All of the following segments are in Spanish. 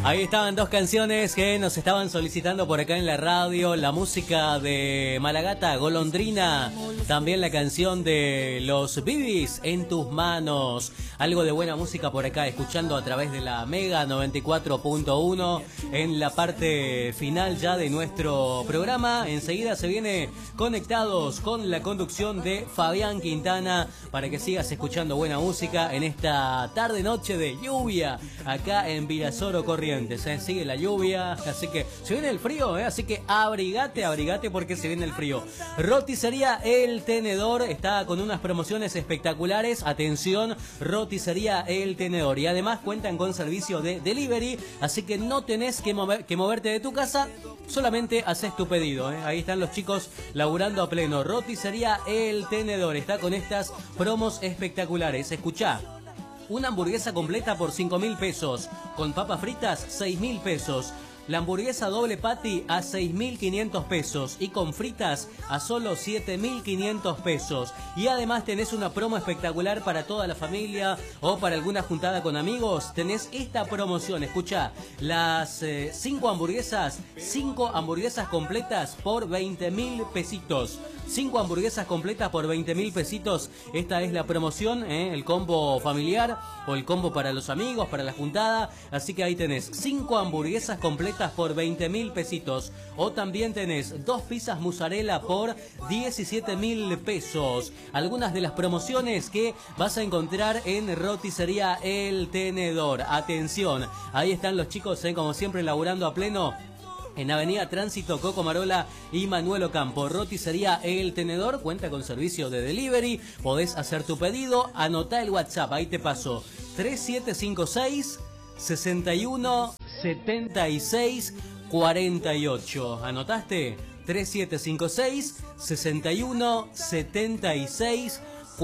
Ahí estaban dos canciones que nos estaban solicitando por acá en la radio. La música de Malagata, Golondrina. También la canción de Los Bibis, En tus manos. Algo de buena música por acá, escuchando a través de la Mega 94.1 en la parte final ya de nuestro programa. Enseguida se viene Conectados con la conducción de Fabián Quintana para que sigas escuchando buena música en esta tarde-noche de lluvia acá en Virasoro Corrientes. Sigue la lluvia, así que se viene el frío, así que abrigate porque se viene el frío. Roticería El Tenedor está con unas promociones espectaculares. Atención, Roticería El Tenedor. Y además cuentan con servicio de delivery, así que no tenés que moverte de tu casa, solamente haces tu pedido. Ahí están los chicos laburando a pleno. Roticería El Tenedor está con estas promos espectaculares. Escuchá. Una hamburguesa completa por 5.000 pesos. Con papas fritas, 6.000 pesos. La hamburguesa doble patty a 6.500 pesos y con fritas a solo 7.500 pesos. Y además tenés una promo espectacular para toda la familia o para alguna juntada con amigos. Tenés esta promoción, escucha, las 5 hamburguesas completas por 20.000 pesitos. 5 hamburguesas completas por 20.000 pesitos. Esta es la promoción, el combo familiar o el combo para los amigos, para la juntada. Así que ahí tenés 5 hamburguesas completas por 20.000 pesitos. O también tenés 2 pizzas mozzarella por 17.000 pesos. Algunas de las promociones que vas a encontrar en Roticería El Tenedor. Atención, ahí están los chicos, como siempre, laburando a pleno. En Avenida Tránsito, Coco Marola y Manuel Ocampo. Roticería El Tenedor cuenta con servicio de delivery. Podés hacer tu pedido. Anotá el WhatsApp, ahí te paso. 3756 61 76 48. ¿Anotaste? 3756 61 76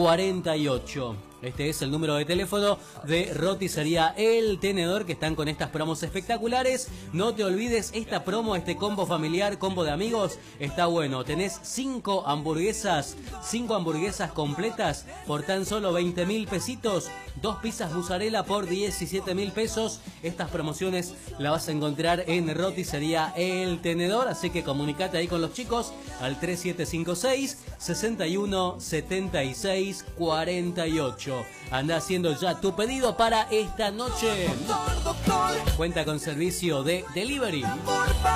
48. Este es el número de teléfono de Roticería El Tenedor, que están con estas promos espectaculares. No te olvides, esta promo, este combo familiar, combo de amigos, está bueno. Tenés 5 hamburguesas completas por tan solo 20.000 pesitos. 2 pizzas mozzarella por 17.000 pesos. Estas promociones las vas a encontrar en Roticería El Tenedor, así que comunicate ahí con los chicos al 3756 61 76 48. Anda haciendo ya tu pedido para esta noche. Cuenta con servicio de delivery.